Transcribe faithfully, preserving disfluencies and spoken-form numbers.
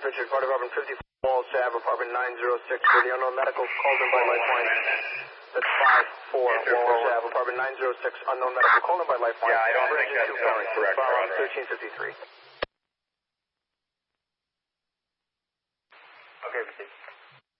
Richard Carter, apartment fifty-four, Walls Ave, apartment nine oh six, for the unknown medical called in by Lifeline. That's five four Walls Ave, apartment nine oh six, unknown medical called in by Lifeline. Yeah, I don't think that's correct. thirteen fifty-three.